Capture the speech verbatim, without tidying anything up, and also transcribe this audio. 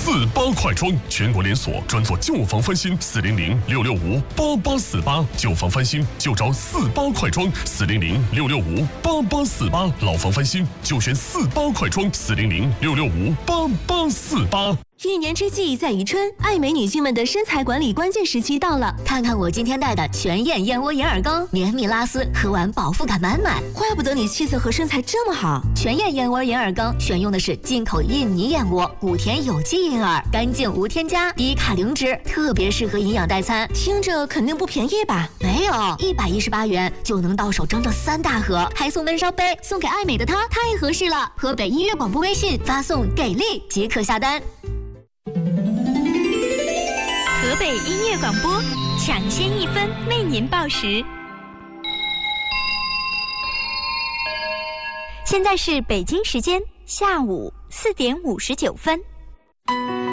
四八快装，全国连锁，专做旧房翻新，四零零六六五八八四八，旧房翻新就找四八快装，四零零六六五八八四八，老房翻新就选四八快装，四零零六六五八八四八。 一年之计在于春，爱美女性们的身材管理关键时期到了。 看看我今天带的全燕燕窝银耳羹，绵密拉丝，喝完饱腹感满满。 怪不得你气色和身材这么好。 全燕燕窝银耳羹选用的是进口印尼燕窝，谷田有机银耳，干净无添加，低卡零脂，特别适合营养代餐。 听着肯定不便宜吧？ 没有，一百一十八元就能到手整整三大盒，还送温烧杯，送给爱美的她太合适了。河北音乐广播微信发送给力即可下单。 河北音乐广播，抢先一分为您报时。现在是北京时间下午四点五十九分。